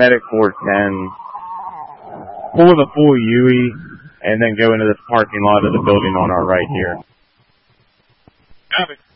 Medic 410, pull the full UE, and then go into this parking lot of the building on our right here. Copy.